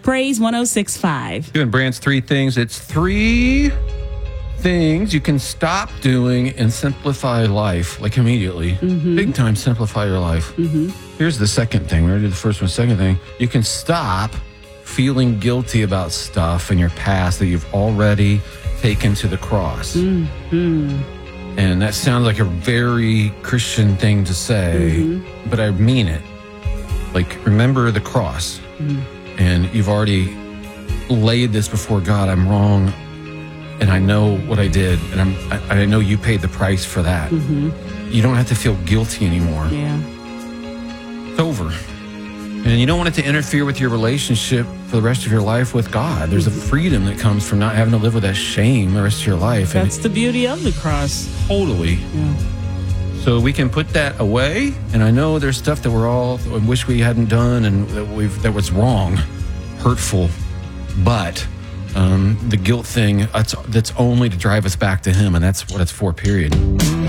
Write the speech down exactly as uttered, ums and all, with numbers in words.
Praise one oh six point five. Doing Brand's three things. It's three things you can stop doing and simplify life, like immediately. Mm-hmm. Big time simplify your life. Mm-hmm. Here's the second thing. We're going to do the first one. Second thing, you can stop feeling guilty about stuff in your past that you've already taken to the cross. Mm-hmm. And that sounds like a very Christian thing to say, mm-hmm. but I mean it. Like, remember the cross. Mm-hmm. And you've already laid this before God. I'm wrong, and I know what I did, and I'm, I, I know you paid the price for that. Mm-hmm. You don't have to feel guilty anymore. Yeah. It's over. And you don't want it to interfere with your relationship for the rest of your life with God. There's mm-hmm. a freedom that comes from not having to live with that shame the rest of your life. That's and the beauty of the cross. Totally. Yeah. So we can put that away, and I know there's stuff that we're all I wish we hadn't done, and that we've that was wrong, hurtful, but um, the guilt thing that's that's only to drive us back to Him, and that's what it's for. Period.